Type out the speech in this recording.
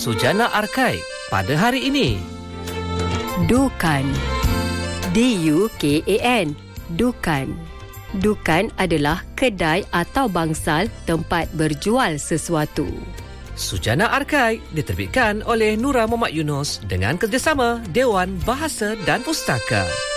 Sujana Arkai pada hari ini. Dukan. D-U-K-A-N. Dukan. Dukan adalah kedai atau bangsal tempat berjual sesuatu. Sujana Arkai diterbitkan oleh Nura Muhammad Yunus dengan kerjasama Dewan Bahasa dan Pustaka.